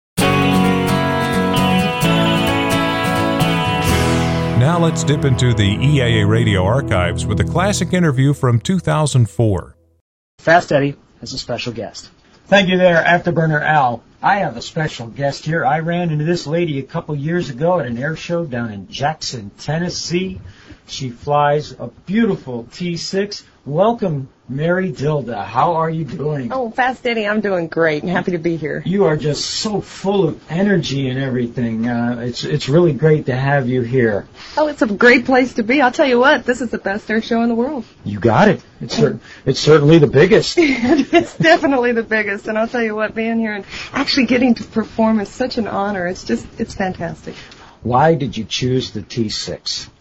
Now let's dip into the E A A radio archives with a classic interview from two thousand four. Fast Eddie has a special guest. Thank you there, Afterburner Al. I have a special guest here. I ran into this lady a couple years ago at an air show down in Jackson, Tennessee. She flies a beautiful T six. Welcome, Mary Dilda. How are you doing? Oh, Fast Eddie, I'm doing great and happy to be here. You are just so full of energy and everything. Uh, it's it's really great to have you here. Oh, it's a great place to be. I'll tell you what, this is the best air show in the world. You got it. It's cer- it's certainly the biggest. It's definitely the biggest, and I'll tell you what, being here and actually getting to perform is such an honor. It's just, it's fantastic. Why did you choose the T six?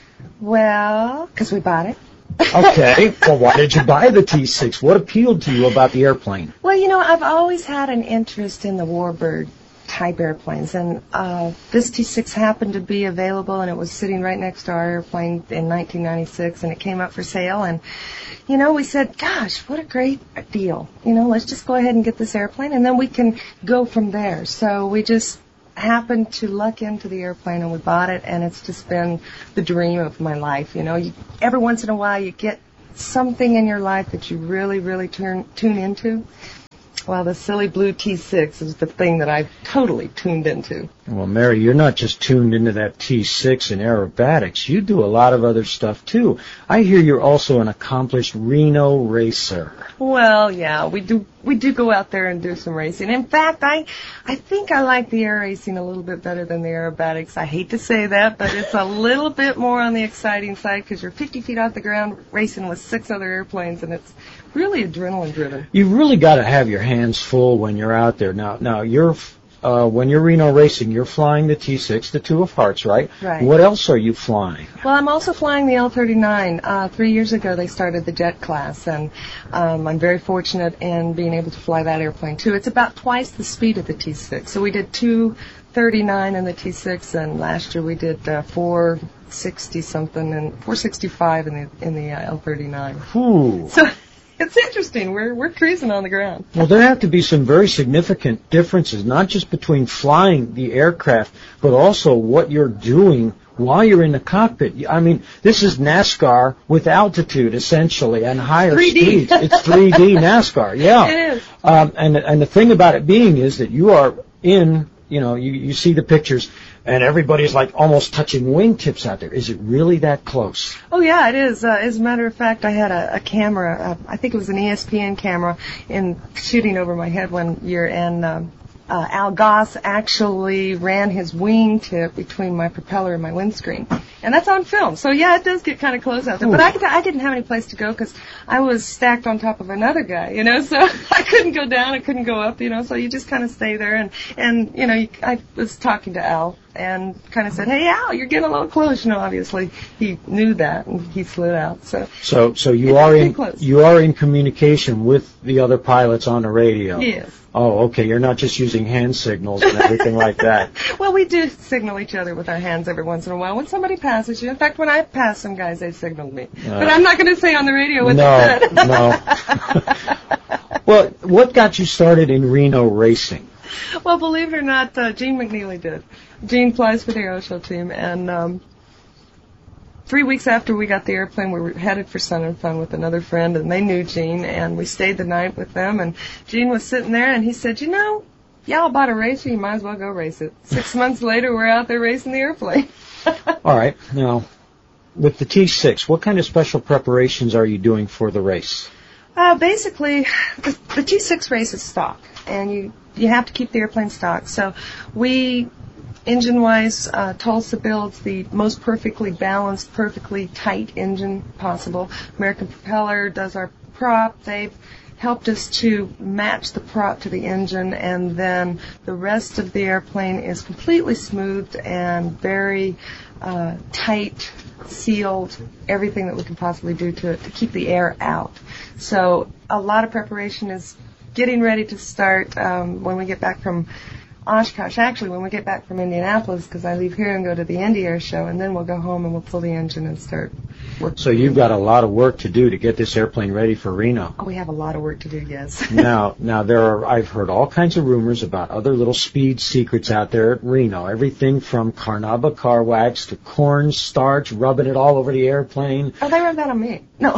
Well, because we bought it. Okay, well, why did you buy the T six? What appealed to you about the airplane? Well, you know, I've always had an interest in the Warbird type airplanes, and uh, this T six happened to be available, and it was sitting right next to our airplane in nineteen ninety-six, and it came up for sale, and, you know, we said, gosh, what a great deal. You know, let's just go ahead and get this airplane, and then we can go from there. So we just happened to luck into the airplane, and we bought it, and it's just been the dream of my life. You know, you, every once in a while you get something in your life that you really, really turn tune into. Well, the silly blue T six is the thing that I've totally tuned into. Well, Mary, you're not just tuned into that T six and aerobatics. You do a lot of other stuff, too. I hear you're also an accomplished Reno racer. Well, yeah, we do we do go out there and do some racing. In fact, I I think I like the air racing a little bit better than the aerobatics. I hate to say that, but it's a little bit more on the exciting side because you're fifty feet off the ground racing with six other airplanes, and it's really adrenaline driven. You've really got to have your hands full when you're out there. Now, now you're uh, when you're Reno racing, you're flying the T six, the Two of Hearts, right? Right. What else are you flying? Well, I'm also flying the L thirty-nine. Uh, three years ago, they started the jet class, and um, I'm very fortunate in being able to fly that airplane, too. It's about twice the speed of the T six. So we did two thirty-nine in the T six, and last year we did uh, four sixty something and four sixty-five in the in the uh, L thirty-nine. Ooh. So it's interesting. We're we're cruising on the ground. Well, there have to be some very significant differences, not just between flying the aircraft, but also what you're doing while you're in the cockpit. I mean, this is NASCAR with altitude, essentially, and higher three D. speeds. It's three D NASCAR, yeah. It is. Um, and, and the thing about it being is that you are in, you know, you, you see the pictures, and everybody's like almost touching wingtips out there. Is it really that close? Oh, yeah, it is. Uh, as a matter of fact, I had a, a camera, uh, I think it was an E S P N camera, in shooting over my head one year, and um, uh, Al Goss actually ran his wingtip between my propeller and my windscreen. And that's on film. So, yeah, it does get kind of close out there. Ooh. But I, could, I didn't have any place to go because I was stacked on top of another guy, you know, so I couldn't go down, I couldn't go up, you know, so you just kind of stay there. And, and you know, you, I was talking to Al and kind of said, hey, Al, you're getting a little close. You know, obviously he knew that, and he slid out. So, so, so you it's are in close. you are in communication with the other pilots on the radio. Yes. Oh, okay. You're not just using hand signals and everything like that. Well, we do signal each other with our hands every once in a while when somebody passes you. In fact, when I pass some guys, they signaled me. Uh, but I'm not going to say on the radio what no, they said. No. Well, what got you started in Reno racing? Well, believe it or not, uh, Gene McNeely did. Gene flies for the Aero Show team, and um, three weeks after we got the airplane, we were headed for Sun and Fun with another friend, and they knew Gene, and we stayed the night with them, and Gene was sitting there, and he said, you know, y'all bought a racer, you might as well go race it. Six months later, we're out there racing the airplane. All right. Now, with the T six, what kind of special preparations are you doing for the race? Uh, basically, the, the T six race is stock, and you, you have to keep the airplane stock. So we, engine-wise, uh, Tulsa builds the most perfectly balanced, perfectly tight engine possible. American Propeller does our prop. They've helped us to match the prop to the engine, and then the rest of the airplane is completely smoothed and very uh, tight, sealed, everything that we can possibly do to, to keep the air out. So a lot of preparation is getting ready to start um, when we get back from Oshkosh. Actually, when we get back from Indianapolis, because I leave here and go to the Indy Air Show, and then we'll go home and we'll pull the engine and start working. So you've got a lot of work to do to get this airplane ready for Reno. Oh, we have a lot of work to do, yes. now, now there are. I've heard all kinds of rumors about other little speed secrets out there at Reno. Everything from Carnauba car wax to corn starch, rubbing it all over the airplane. Oh, they rub that on me. No.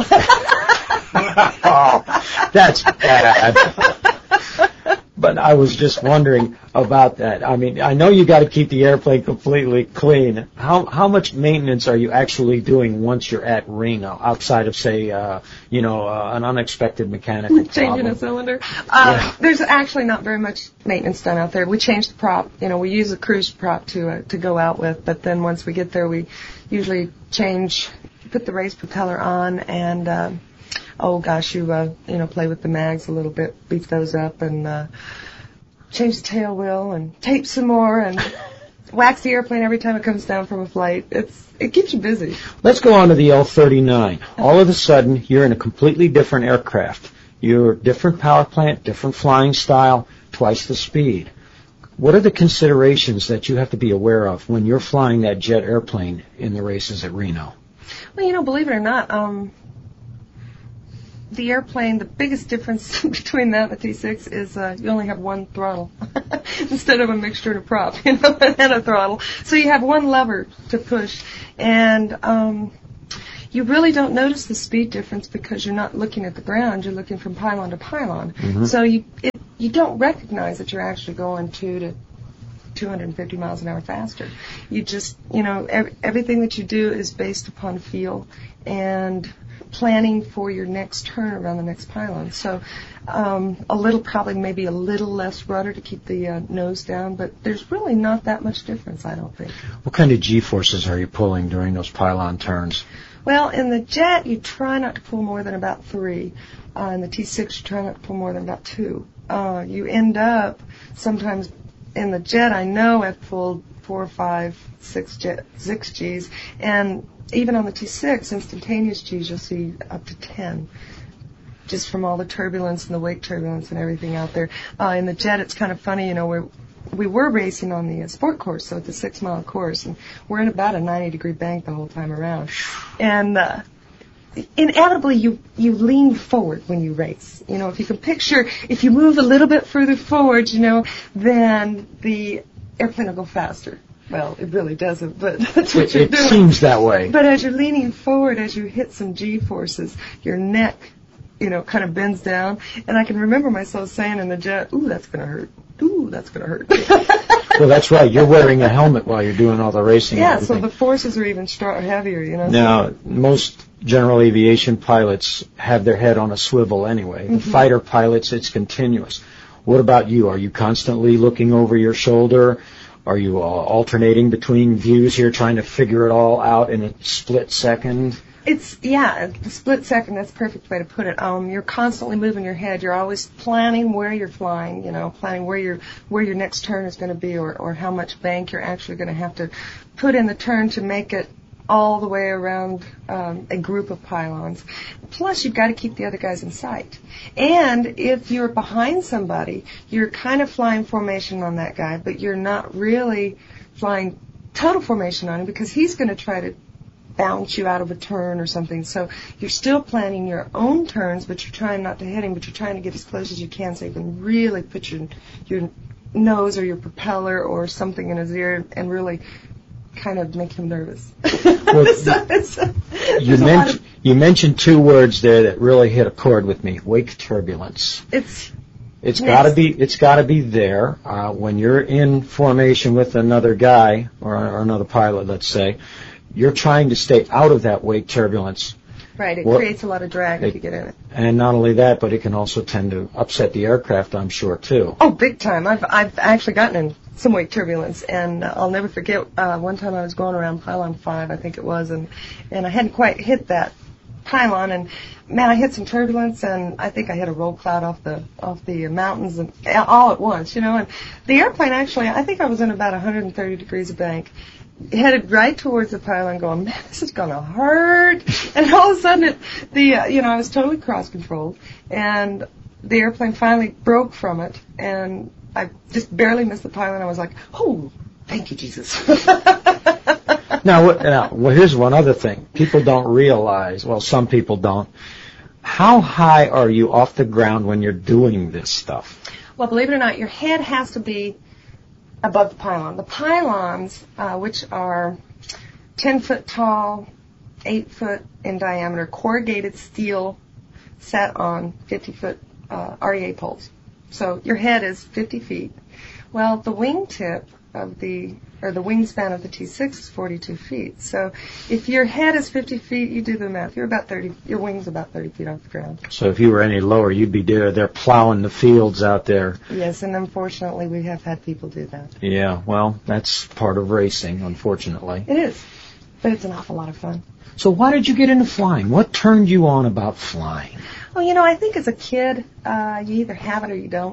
Oh, that's bad. But I was just wondering about that. I mean, I know you got to keep the airplane completely clean. How how much maintenance are you actually doing once you're at Reno, outside of, say, uh, you know, uh, an unexpected mechanical problem? Changing a cylinder. Uh, Yeah. There's actually not very much maintenance done out there. We change the prop. You know, we use a cruise prop to uh, to go out with, but then once we get there, we usually change, put the race propeller on, and uh, oh gosh, you uh, you know, play with the mags a little bit, beef those up, and uh, change the tail wheel and tape some more, and wax the airplane every time it comes down from a flight. It's it keeps you busy. Let's go on to the L thirty-nine. All of a sudden, you're in a completely different aircraft. You're different power plant, different flying style, twice the speed. What are the considerations that you have to be aware of when you're flying that jet airplane in the races at Reno? Well, you know, believe it or not, um, the airplane, the biggest difference between that and the T six is uh, you only have one throttle instead of a mixture and a prop, you know, and a throttle. So you have one lever to push, and um, you really don't notice the speed difference because you're not looking at the ground. You're looking from pylon to pylon. Mm-hmm. So you it, you don't recognize that you're actually going two to two hundred fifty miles an hour faster. You just, you know, ev- everything that you do is based upon feel and planning for your next turn around the next pylon. So um, a little, probably maybe a little less rudder to keep the uh, nose down, but there's really not that much difference, I don't think. What kind of G-forces are you pulling during those pylon turns? Well, in the jet, you try not to pull more than about three. Uh, in the T six, you try not to pull more than about two. Uh, you end up, sometimes in the jet, I know I've pulled four, five, six, jet, six Gs, and even on the T six, instantaneous Gs, you'll see up to ten, just from all the turbulence and the wake turbulence and everything out there. Uh, in the jet, it's kind of funny, you know, we're, we were racing on the uh, sport course, so it's a six-mile course, and we're in about a ninety-degree bank the whole time around. And uh, inevitably, you, you lean forward when you race. You know, if you can picture, if you move a little bit further forward, you know, then the airplane will go faster. Well, it really doesn't, but that's what it, you're it doing. It seems that way. But as you're leaning forward, as you hit some G-forces, your neck, you know, kind of bends down. And I can remember myself saying in the jet, ooh, that's going to hurt. Ooh, that's going to hurt. Well, that's right. You're wearing a helmet while you're doing all the racing. Yeah, so the forces are even stronger, heavier, you know. Now, most general aviation pilots have their head on a swivel anyway. The Mm-hmm. fighter pilots, it's continuous. What about you? Are you constantly looking over your shoulder? Are you uh, alternating between views here, trying to figure it all out in a split second? It's, yeah, the split second, that's the perfect way to put it. Um, you're constantly moving your head. You're always planning where you're flying, you know, planning where your where your next turn is going to be, or, or how much bank you're actually going to have to put in the turn to make it all the way around um, a group of pylons. Plus, you've got to keep the other guys in sight. And if you're behind somebody, you're kind of flying formation on that guy, but you're not really flying total formation on him because he's going to try to bounce you out of a turn or something. So you're still planning your own turns, but you're trying not to hit him, but you're trying to get as close as you can so you can really put your your nose or your propeller or something in his ear and really kind of make him nervous. Well, so it's, you, mentioned, of, you mentioned two words there that really hit a chord with me. Wake turbulence. It's It's got to be. It's got to be there uh, when you're in formation with another guy or, or another pilot. Let's say you're trying to stay out of that wake turbulence. Right. It well, creates a lot of drag it, if you get in it. And not only that, but it can also tend to upset the aircraft, I'm sure, too. Oh, big time. I've I've actually gotten in some wake turbulence, and uh, I'll never forget uh, one time I was going around pylon five, I think it was, and and I hadn't quite hit that pylon, and man, I hit some turbulence, and I think I hit a roll cloud off the off the mountains, and all at once, you know. And the airplane actually, I think I was in about one hundred thirty degrees of bank, headed right towards the pylon, going, man, this is gonna hurt. And all of a sudden, it, the uh, you know, I was totally cross controlled, and the airplane finally broke from it, and I just barely missed the pylon. I was like, oh, thank you, Jesus. Now, now, well, here's one other thing. People don't realize, well, some people don't. How high are you off the ground when you're doing this stuff? Well, believe it or not, your head has to be above the pylon. The pylons, uh, which are ten foot tall, eight foot in diameter, corrugated steel set on fifty foot uh, R E A poles. So your head is fifty feet. Well, the wingtip of the, or the wingspan of the T six is forty-two feet. So if your head is fifty feet, you do the math. You're about thirty, your wing's about thirty feet off the ground. So if you were any lower, you'd be there, they're plowing the fields out there. Yes, and unfortunately we have had people do that. Yeah, well, that's part of racing, unfortunately. It is, but it's an awful lot of fun. So why did you get into flying? What turned you on about flying? Well, you know, I think as a kid, uh, you either have it or you don't.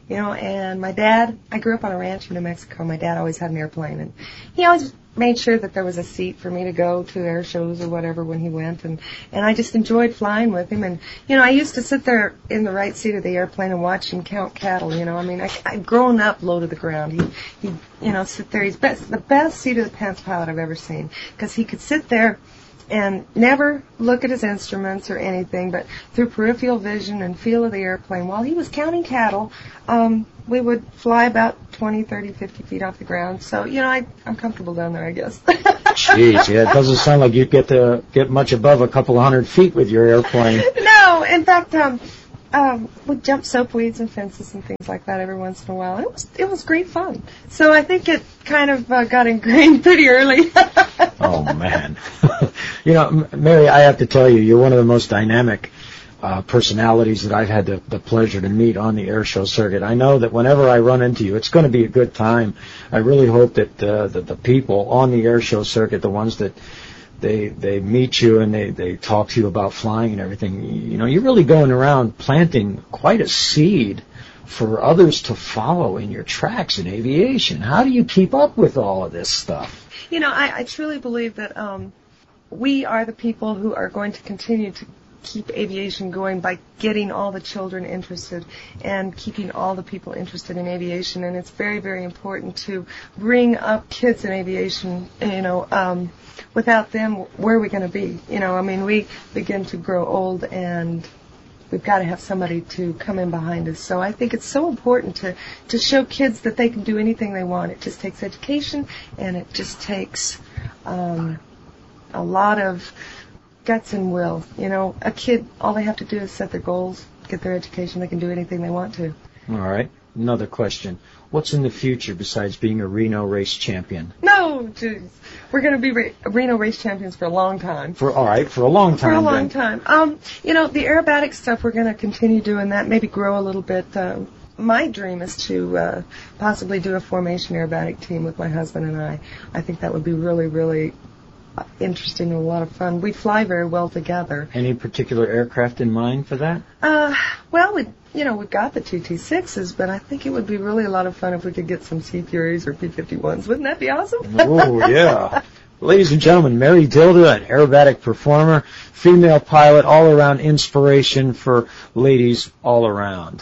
You know, and my dad, I grew up on a ranch in New Mexico. My dad always had an airplane, and he always made sure that there was a seat for me to go to air shows or whatever when he went, and and I just enjoyed flying with him. And you know, I used to sit there in the right seat of the airplane and watch him count cattle. You know, I mean, I, I'd grown up low to the ground. He he, you know, sit there. He's best, the best seat of the pants pilot I've ever seen, because he could sit there and never look at his instruments or anything, but through peripheral vision and feel of the airplane, while he was counting cattle, um, we would fly about twenty, thirty, fifty feet off the ground. So, you know, I, I'm comfortable down there, I guess. Jeez, yeah, it doesn't sound like you'd get to get much above a couple of hundred feet with your airplane. No, in fact, um, um, we'd jump soap weeds and fences and things like that every once in a while. It was it was great fun. So I think it kind of uh, got ingrained pretty early. Oh, man. You know, Mary, I have to tell you, you're one of the most dynamic uh, personalities that I've had the, the pleasure to meet on the air show circuit. I know that whenever I run into you, it's going to be a good time. I really hope that, uh, that the people on the air show circuit, the ones that they they meet you and they, they talk to you about flying and everything, you know, you're really going around planting quite a seed for others to follow in your tracks in aviation. How do you keep up with all of this stuff? You know, I, I truly believe that um, we are the people who are going to continue to keep aviation going by getting all the children interested and keeping all the people interested in aviation. And it's very, very important to bring up kids in aviation. You know, um, without them, where are we going to be? You know, I mean, we begin to grow old, and we've got to have somebody to come in behind us. So I think it's so important to, to show kids that they can do anything they want. It just takes education, and it just takes um, a lot of guts and will. You know, a kid, all they have to do is set their goals, get their education. They can do anything they want to. All right. Another question. What's in the future besides being a Reno race champion? No, jeez. We're going to be ra- Reno race champions for a long time. For all right, for a long time. For a long then. time. Um, you know, the aerobatic stuff, we're going to continue doing that, maybe grow a little bit. Uh, my dream is to uh, possibly do a formation aerobatic team with my husband and I. I think that would be really, really interesting and a lot of fun. We fly very well together. Any particular aircraft in mind for that? Uh, well, we, you know, we've got the two T sixes, but I think it would be really a lot of fun if we could get some C Furies or P fifty-ones. Wouldn't that be awesome? Oh, yeah. Ladies and gentlemen, Mary Dilda, an aerobatic performer, female pilot, all-around inspiration for ladies all around.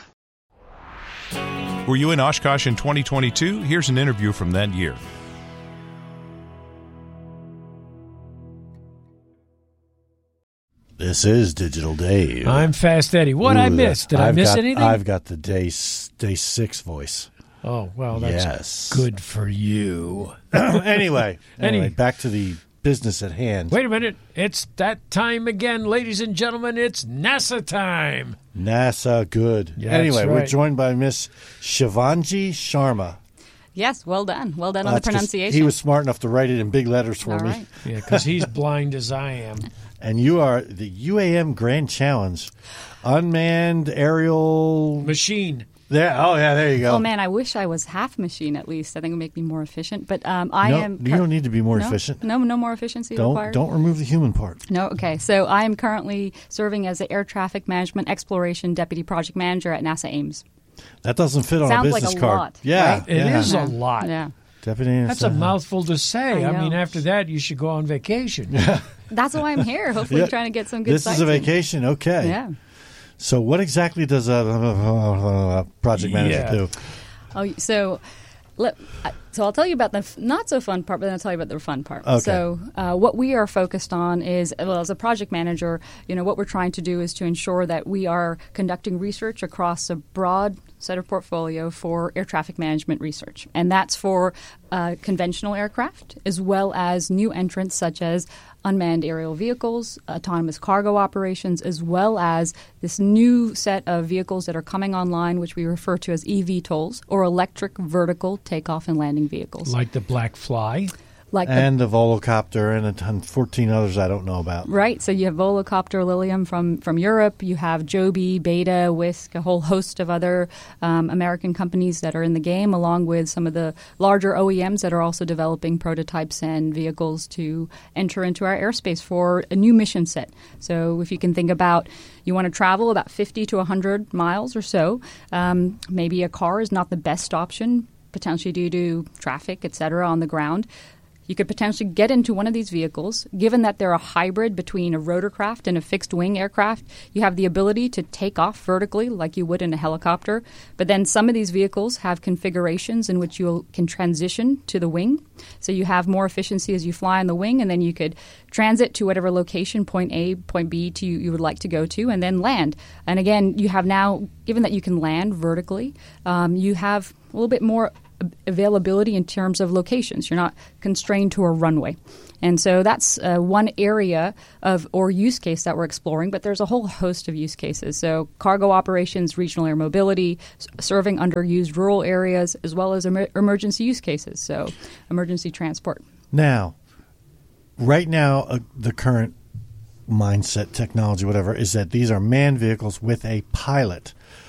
Were you in Oshkosh in twenty twenty-two? Here's an interview from that year. This is Digital Dave. I'm Fast Eddie. What Ooh, I missed? Did I've I miss got, anything? I've got the day day six voice. Oh, well, that's yes. good for you. anyway, anyway, Any- back to the business at hand. Wait a minute. It's that time again, ladies and gentlemen. It's NASA time. NASA, good. Yeah, anyway, that's we're right. joined by Miss Shivanji Sharma. Yes, well done. Well done on the That's 'cause pronunciation. He was smart enough to write it in big letters for All me. right. Yeah, because he's blind as I am. And you are the U A M Grand Challenge, unmanned aerial machine. There. Oh yeah, there you go. Oh man, I wish I was half machine at least. I think it would make me more efficient. But um, I no, am. You don't need to be more no? efficient. No, no more efficiency Don't required. don't remove the human part. No, okay. So I am currently serving as the Air Traffic Management Exploration Deputy Project Manager at NASA Ames. That doesn't fit on Sounds a business like a card. lot, yeah, right? It yeah. is a Yeah. lot. Yeah. Deputy. That's a mouthful to say. I I, mean, know. after that, you should go on vacation. That's why I'm here. Hopefully, Yeah. trying to get some good. This is a sightseeing. vacation. Okay. Yeah. So what exactly does a, a, a project manager Yeah. do? Oh, so let, so I'll tell you about the f- not so fun part, but then I'll tell you about the fun part. Okay. So uh, what we are focused on is, well, as a project manager, you know, what we're trying to do is to ensure that we are conducting research across a broad set of portfolio for air traffic management research, and that's for uh, conventional aircraft as well as new entrants such as unmanned aerial vehicles, autonomous cargo operations, as well as this new set of vehicles that are coming online, which we refer to as E V TOLs, or electric vertical takeoff and landing vehicles. Like the Black Fly. like and the, the Volocopter and a ton, fourteen others I don't know about. Right. So you have Volocopter, Lilium from, from Europe. You have Joby, Beta, Whisk, a whole host of other um, American companies that are in the game, along with some of the larger O E Ms that are also developing prototypes and vehicles to enter into our airspace for a new mission set. So if you can think about you want to travel about fifty to one hundred miles or so, um, maybe a car is not the best option, potentially due to traffic, et cetera, on the ground. You could potentially get into one of these vehicles. Given that they're a hybrid between a rotorcraft and a fixed-wing aircraft, you have the ability to take off vertically like you would in a helicopter. But then some of these vehicles have configurations in which you can transition to the wing. So you have more efficiency as you fly on the wing, and then you could transit to whatever location, point A, point B, to you, you would like to go to, and then land. And again, you have now, given that you can land vertically, um, you have a little bit more availability in terms of locations. You're not constrained to a runway. And so that's uh, one area of or use case that we're exploring, but there's a whole host of use cases. So cargo operations, regional air mobility, s- serving underused rural areas, as well as em- emergency use cases, so emergency transport. Now, right now, uh, the current mindset, technology, whatever, is that these are manned vehicles with a pilot.